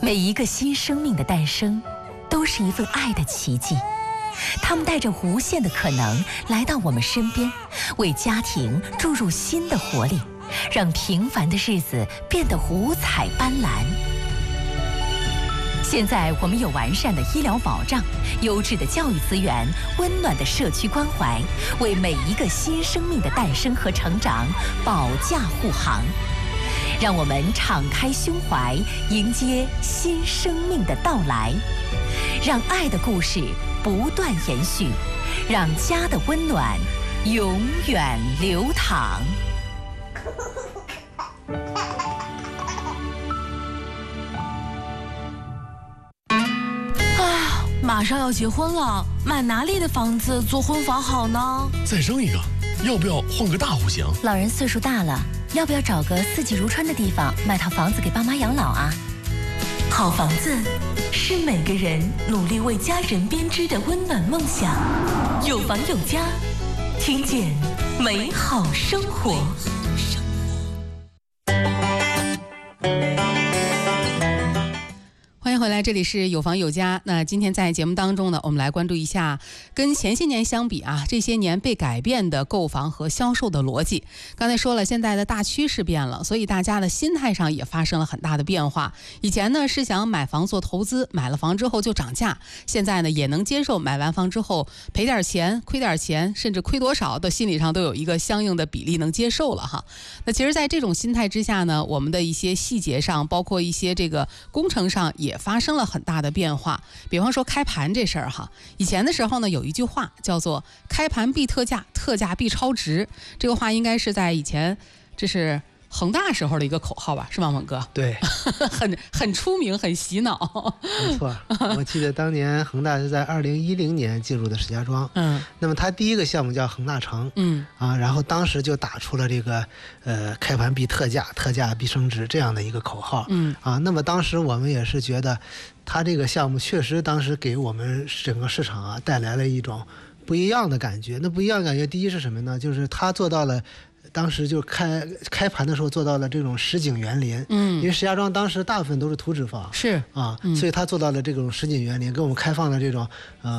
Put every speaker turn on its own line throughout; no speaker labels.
每一个新生命的诞生，都是一份爱的奇迹。他们带着无限的可能来到我们身边，为家庭注入新的活力，让平凡的日子变得五彩斑斓。现在我们有完善的医疗保障、优质的教育资源、温暖的社区关怀，为每一个新生命的诞生和成长保驾护航。让我们敞开胸怀，迎接新生命的到来，让爱的故事不断延续，让家的温暖永远流淌。
马上要结婚了，买哪里的房子做婚房好呢？
再生一个，要不要换个大户型？
老人岁数大了，要不要找个四季如春的地方，买套房子给爸妈养老啊？
好房子是每个人努力为家人编织的温暖梦想。有房有家，听见美好生活。
欢迎回来，这里是有房有家。那今天在节目当中呢，我们来关注一下跟前些年相比啊，这些年被改变的购房和销售的逻辑。刚才说了，现在的大趋势变了，所以大家的心态上也发生了很大的变化。以前呢是想买房做投资，买了房之后就涨价，现在呢也能接受买完房之后赔点钱、亏点钱，甚至亏多少的心理上都有一个相应的比例能接受了哈。那其实在这种心态之下呢，我们的一些细节上，包括一些这个工程上也发生了很大的变化。比方说开盘这事儿哈，以前的时候呢有一句话叫做开盘必特价，特价必超值。这个话应该是在以前这是恒大时候的一个口号吧，是吗，猛哥？
对，
很出名，很洗脑。
没错，我记得当年恒大是在2010年进入的石家庄，那么他第一个项目叫恒大城，然后当时就打出了这个开盘必特价，特价必升值这样的一个口号，那么当时我们也是觉得他这个项目确实当时给我们整个市场啊带来了一种不一样的感觉。那不一样的感觉，第一是什么呢？就是他做到了。当时就开盘的时候做到了这种实景园林，因为石家庄当时大部分都是土质房，
是
啊，所以他做到了这种实景园林，给我们开放了这种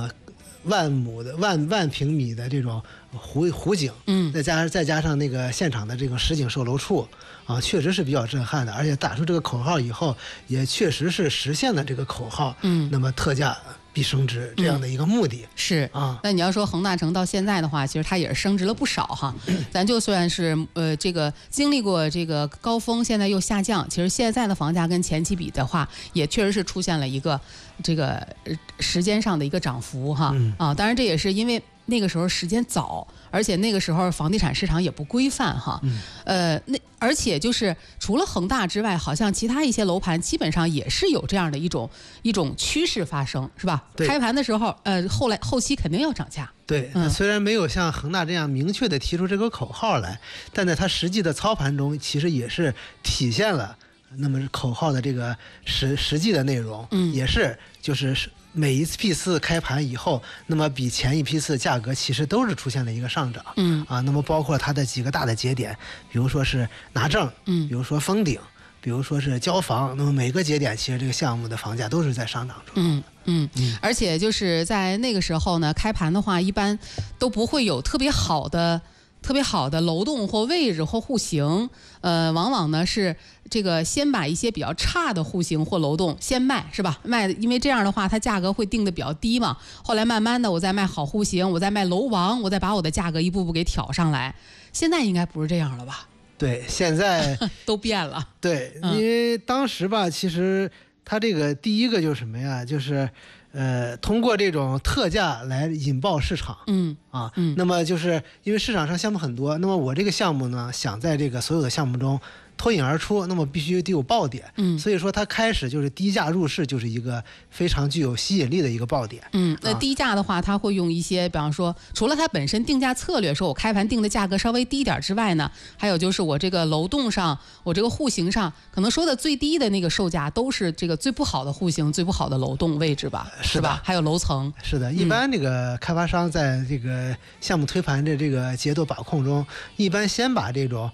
万平米的这种湖景，再加上那个现场的这个实景售楼处啊，确实是比较震撼的。而且打出这个口号以后，也确实是实现了这个口号，那么特价必升值这样的一个目的，
是啊。那你要说恒大城到现在的话，其实它也是升值了不少哈。咱就算是这个经历过这个高峰，现在又下降，其实现在的房价跟前期比的话，也确实是出现了一个这个时间上的一个涨幅哈。当然这也是因为那个时候时间早，而且那个时候房地产市场也不规范哈。而且就是除了恒大之外，好像其他一些楼盘基本上也是有这样的一种趋势发生，是吧？开盘的时候，后期肯定要涨价。
对，虽然没有像恒大这样明确的提出这个口号来，但在它实际的操盘中，其实也是体现了那么口号的这个实际的内容，也是就是每一批次开盘以后，那么比前一批次价格其实都是出现了一个上涨，那么包括它的几个大的节点，比如说是拿证，比如说封顶，比如说是交房，那么每个节点其实这个项目的房价都是在上涨中。
而且就是在那个时候呢，开盘的话一般都不会有特别好的楼栋或位置或户型，往往呢是这个先把一些比较差的户型或楼栋先卖，是吧？卖，因为这样的话它价格会定的比较低嘛。后来慢慢的我再卖好户型，我再卖楼王，我再把我的价格一步步给挑上来。现在应该不是这样了吧？
对，现在
都变了。
对，因为当时吧，其实它这个第一个就是什么呀？就是通过这种特价来引爆市场，那么就是因为市场上项目很多，那么我这个项目呢，想在这个所有的项目中脱颖而出，那么必须得有爆点，所以说它开始就是低价入市，就是一个非常具有吸引力的一个爆点。
那低价的话，它会用一些，比方说，除了它本身定价策略，说我开盘定的价格稍微低点之外呢，还有就是我这个楼栋上，我这个户型上，可能说的最低的那个售价都是这个最不好的户型、最不好的楼栋位置吧，是吧？还有楼层。
是的，一般这个开发商在这个项目推盘的这个节奏把控中，一般先把这种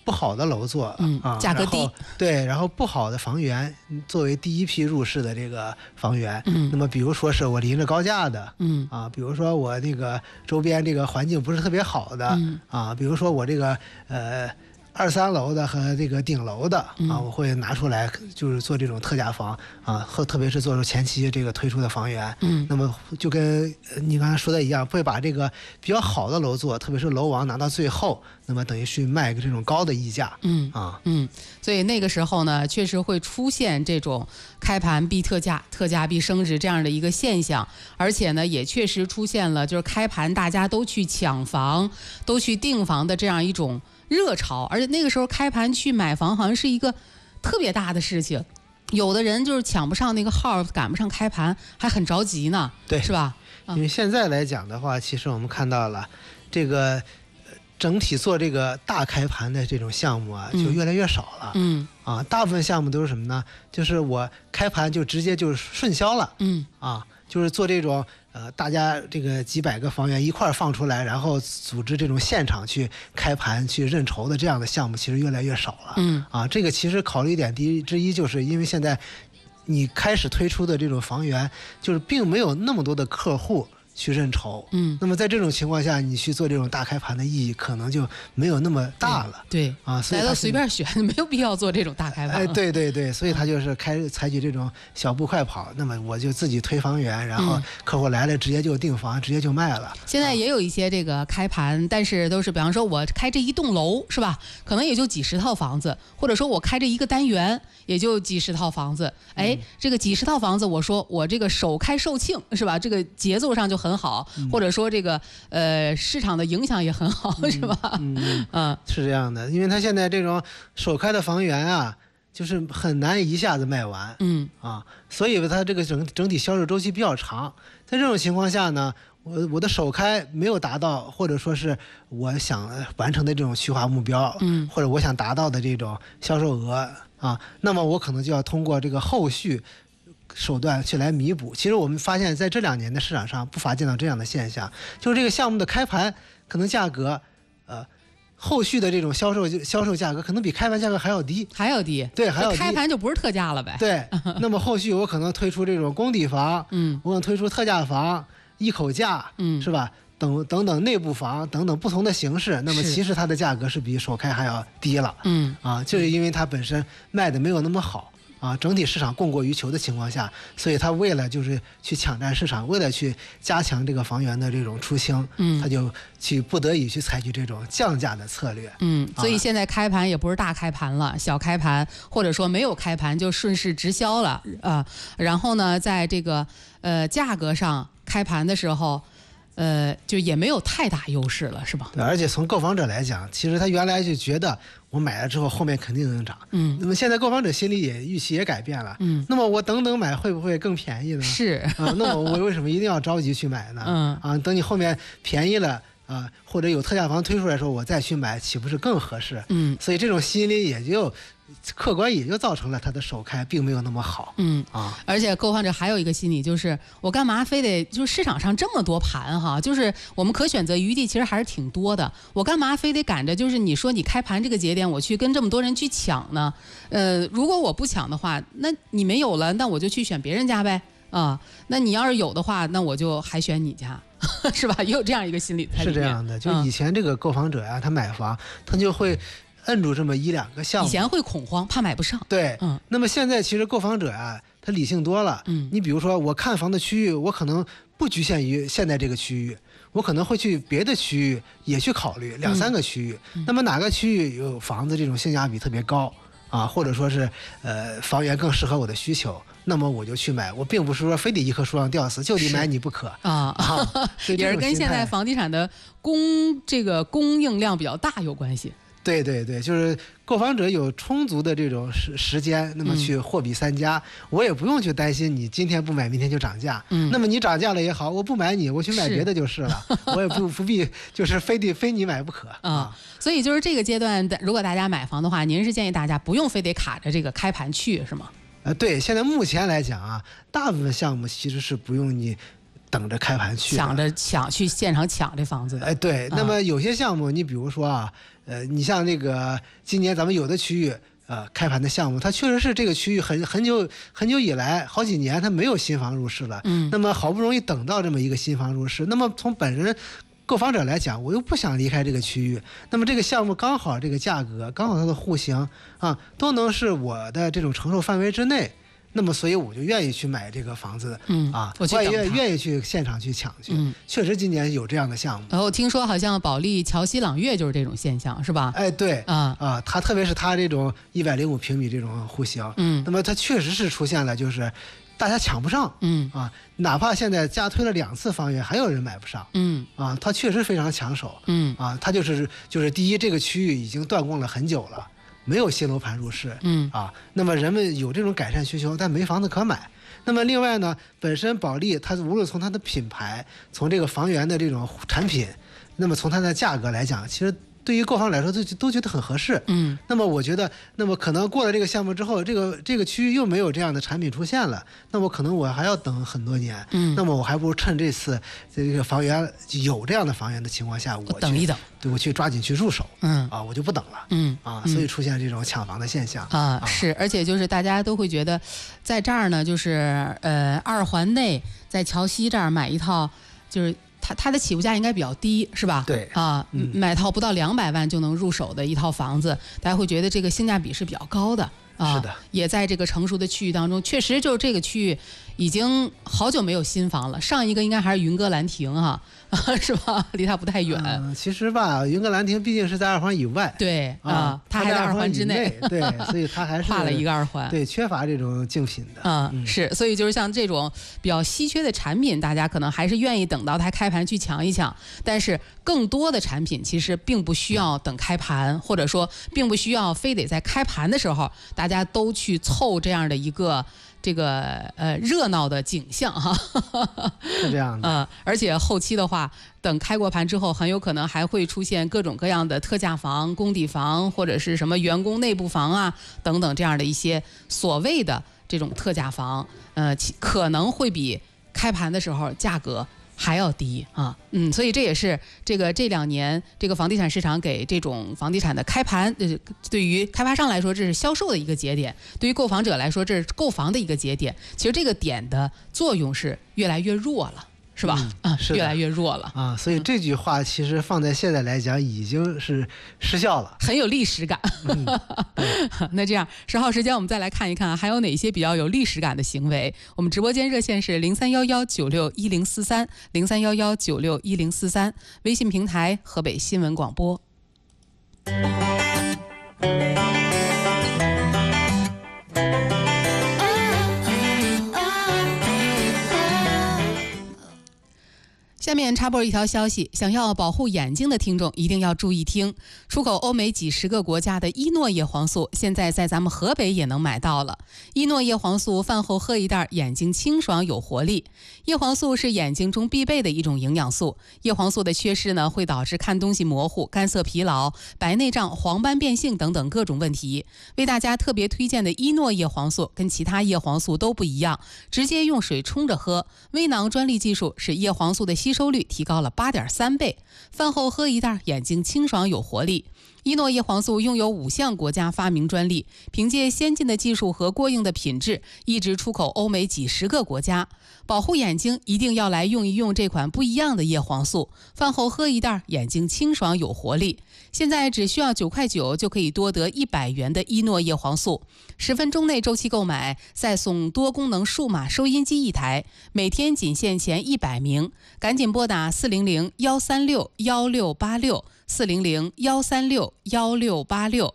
不好的楼座，
价格低，
对，然后不好的房源作为第一批入市的这个房源，那么比如说是我临着高架的，比如说我那个周边这个环境不是特别好的，比如说我这个2、3楼的和这个顶楼的我会拿出来就是做这种特价房和特别是做出前期这个推出的房源，那么就跟你刚才说的一样，会把这个比较好的楼座，特别是楼王拿到最后，那么等于是卖个这种高的溢价，
所以那个时候呢，确实会出现这种开盘必特价、特价必升值这样的一个现象，而且呢，也确实出现了就是开盘大家都去抢房、都去订房的这样一种热潮，而且那个时候开盘去买房好像是一个特别大的事情，有的人就是抢不上那个号，赶不上开盘，还很着急呢，
对，
是吧？
因为现在来讲的话，其实我们看到了这个整体做这个大开盘的这种项目就越来越少了，大部分项目都是什么呢？就是我开盘就直接就是顺销了，就是做这种大家这个几百个房源一块放出来，然后组织这种现场去开盘去认筹的这样的项目，其实越来越少了。这个其实考虑点之一，就是因为现在你开始推出的这种房源，就是并没有那么多的客户去认筹，那么在这种情况下，你去做这种大开盘的意义可能就没有那么大了，
对
所以
来到随便选，没有必要做这种大开盘。
对，所以他就是采取这种小步快跑，那么我就自己推房源，然后客户来了直接就订房，直接就卖了。
现在也有一些这个开盘，但是都是比方说我开这一栋楼是吧，可能也就几十套房子，或者说我开这一个单元也就几十套房子，这个几十套房子，我说我这个首开售罄是吧，这个节奏上就很好，或者说这个市场的影响也很好，是吧？
是这样的，因为他现在这种首开的房源就是很难一下子卖完，所以它这个整体销售周期比较长。在这种情况下呢，我的首开没有达到，或者说是我想完成的这种虚化目标，或者我想达到的这种销售额那么我可能就要通过这个后续手段去来弥补。其实我们发现在这2年的市场上不乏见到这样的现象，就是这个项目的开盘可能价格后续的这种销售价格可能比开盘价格还要低，对，还要低，
开盘就不是特价了呗。
对，那么后续我可能推出这种公底房，我可能推出特价房、一口价，是吧？等等内部房等等不同的形式，那么其实它的价格是比首开还要低了，就是因为它本身卖的没有那么好。整体市场供过于求的情况下，所以他为了就是去抢占市场，为了去加强这个房源的这种出清，他就不得已去采取这种降价的策略。
所以现在开盘也不是大开盘了，小开盘或者说没有开盘就顺势直销了然后呢，在这个价格上开盘的时候。就也没有太大优势了，是吧？
对，而且从购房者来讲，其实他原来就觉得我买了之后后面肯定能涨，那么现在购房者心里预期也改变了，那么我等买会不会更便宜呢？
是
那我为什么一定要着急去买呢？等你后面便宜了或者有特价房推出来的时候，我再去买，岂不是更合适？所以这种心理也就客观也就造成了它的首开并没有那么好。
而且购房者还有一个心理，就是我干嘛非得就是市场上这么多盘就是我们可选择余地其实还是挺多的，我干嘛非得赶着就是你说你开盘这个节点我去跟这么多人去抢呢？如果我不抢的话，那你没有了，那我就去选别人家呗。那你要是有的话，那我就还选你家。是吧？也有这样一个心理在里面。
是这样的，就以前这个购房者他买房他就会摁住这么1-2个项目，
以前会恐慌，怕买不上。
对，那么现在其实购房者他理性多了。你比如说我看房的区域，我可能不局限于现在这个区域，我可能会去别的区域也去考虑2-3个区域。那么哪个区域有房子这种性价比特别高或者说是房源更适合我的需求，那么我就去买，我并不是说非得一棵树上吊死，就得买你不可
也是跟现在房地产的供应量比较大有关系。
对，就是购房者有充足的这种时间，那么去货比三家，我也不用去担心你今天不买明天就涨价。那么你涨价了也好，我不买你，我去买别的就是了，我也不必就是非你买不可
所以就是这个阶段，如果大家买房的话，您是建议大家不用非得卡着这个开盘去，是吗？
对，现在目前来讲大部分项目其实是不用你等着开盘去，
想去现场抢这房子的。
对。那么有些项目，你比如说啊，你像这个今年咱们有的区域。开盘的项目，它确实是这个区域很久以来好几年它没有新房入市了，那么好不容易等到这么一个新房入市，那么从本人购房者来讲，我又不想离开这个区域，那么这个项目刚好这个价格，刚好它的户型啊，都能是我的这种承受范围之内。那么，所以我就愿意去买这个房子，我也愿意去现场去抢去。确实今年有这样的项目。
然后听说好像保利桥西朗悦就是这种现象，是吧？
对它特别是它这种105平米这种户型，那么它确实是出现了就是大家抢不上，哪怕现在加推了2次房源，还有人买不上，它确实非常抢手，它就是第一，这个区域已经断供了很久了。没有新楼盘入市，那么人们有这种改善需求，但没房子可买。那么另外呢，本身保利它无论从它的品牌，从这个房源的这种产品，那么从它的价格来讲，其实对于购房来说都觉得很合适。那么我觉得，那么可能过了这个项目之后，这个区域又没有这样的产品出现了，那么可能我还要等很多年。那么我还不如趁这次这个房源有这样的房源的情况下，我
等一等，
对，我去抓紧去入手。我就不等了。所以出现这种抢房的现象
是，而且就是大家都会觉得，在这儿呢，就是2环内在桥西这儿买一套，就是它的起步价应该比较低，是吧？
对
买套不到200万就能入手的一套房子，大家会觉得这个性价比是比较高的。
是的，
也在这个成熟的区域当中，确实就是这个区域已经好久没有新房了。上一个应该还是云歌兰亭是吧？离它不太远。
其实吧，云歌兰亭毕竟是在2环以外，
对它还在2环之内，
对，所以它还是
跨了一个2环，
对，缺乏这种竞品的。
是，所以就是像这种比较稀缺的产品，大家可能还是愿意等到它开盘去抢一抢。但是更多的产品其实并不需要等开盘，或者说并不需要非得在开盘的时候大家都去凑这样的一个热闹的景象
是这样的。
而且后期的话，等开过盘之后，很有可能还会出现各种各样的特价房、工底房，或者是什么员工内部房等等这样的一些所谓的这种特价房，可能会比开盘的时候价格还要低所以这也是这2年这个房地产市场给这种房地产的开盘，对于开发商来说这是销售的一个节点，对于购房者来说这是购房的一个节点。其实这个点的作用是越来越弱了，是吧？越来越弱了
所以这句话其实放在现在来讲已经是失效了，
很有历史感。那这样10号时间我们再来看一看还有哪些比较有历史感的行为。我们直播间热线是0311961043 0311961043，微信平台河北新闻广播。下面插播一条消息，想要保护眼睛的听众一定要注意听。出口欧美几十个国家的伊诺叶黄素，现在在咱们河北也能买到了。伊诺叶黄素饭后喝一袋，眼睛清爽有活力。叶黄素是眼睛中必备的一种营养素，叶黄素的缺失呢，会导致看东西模糊、干涩疲劳、白内障、黄斑变性等等各种问题。为大家特别推荐的伊诺叶黄素跟其他叶黄素都不一样，直接用水冲着喝，微囊专利技术使叶黄素的吸收率提高了8.3倍，饭后喝一袋，眼睛清爽有活力。伊诺叶黄素拥有5项国家发明专利，凭借先进的技术和过硬的品质，一直出口欧美几十个国家。保护眼睛一定要来用一用这款不一样的叶黄素，饭后喝一袋，眼睛清爽有活力。现在只需要9.9块就可以多得100元的伊诺叶黄素，10分钟内周期购买，再送多功能数码收音机1台，每天仅限前100名，赶紧拨打400-136-1686 400-136-1686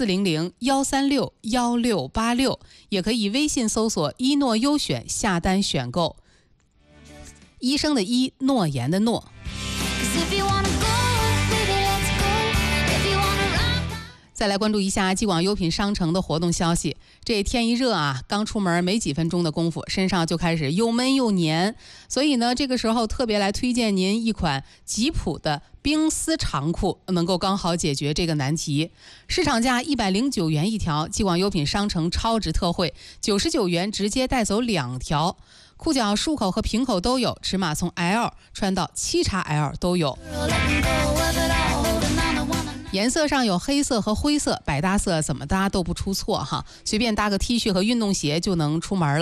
400-136-1686，也可以微信搜索伊诺优选下单选购。医生的医，诺言的诺。 再来关注一下既往优品商城的活动消息。这天一热啊，刚出门没几分钟的功夫，身上就开始又闷又黏，所以呢，这个时候特别来推荐您一款吉普的冰丝长裤，能够刚好解决这个难题。市场价109元一条，既往优品商城超值特惠，99元直接带走2条。裤脚束口和平口都有，尺码从 L 穿到7XL 都有。颜色上有黑色和灰色，百搭色怎么搭都不出错哈，随便搭个 T 恤和运动鞋就能出门了。